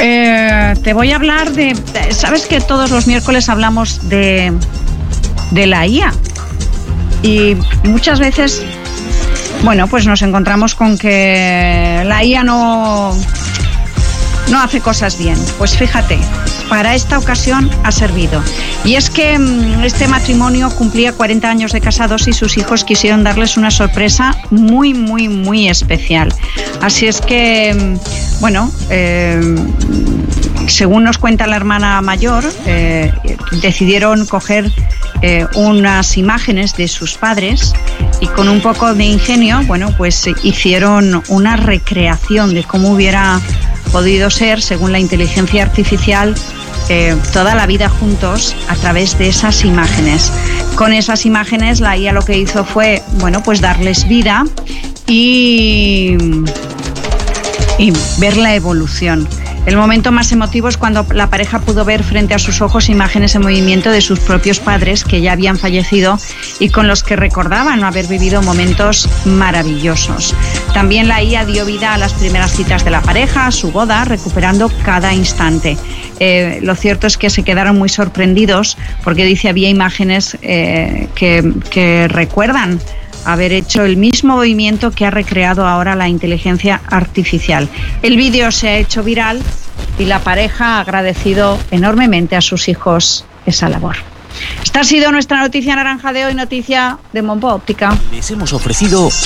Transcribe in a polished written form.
Te voy a hablar de... ¿Sabes que todos los miércoles hablamos de la IA? Y muchas veces, bueno, pues nos encontramos con que la IA no hace cosas bien. Pues fíjate, para esta ocasión ha servido. Y es que este matrimonio cumplía 40 años de casados y sus hijos quisieron darles una sorpresa muy, muy, muy especial. Así es que, bueno, según nos cuenta la hermana mayor, decidieron coger unas imágenes de sus padres y con un poco de ingenio, bueno, pues hicieron una recreación de cómo hubiera podido ser, según la inteligencia artificial, toda la vida juntos a través de esas imágenes. Con esas imágenes la IA lo que hizo fue, bueno, pues darles vida y ver la evolución. El momento más emotivo es cuando la pareja pudo ver frente a sus ojos imágenes en movimiento de sus propios padres que ya habían fallecido y con los que recordaban haber vivido momentos maravillosos. También la IA dio vida a las primeras citas de la pareja, a su boda, recuperando cada instante. Lo cierto es que se quedaron muy sorprendidos porque dice había imágenes que recuerdan haber hecho el mismo movimiento que ha recreado ahora la inteligencia artificial. El vídeo se ha hecho viral y la pareja ha agradecido enormemente a sus hijos esa labor. Esta ha sido nuestra noticia naranja de hoy, noticia de Mompo Óptica. Les hemos ofrecido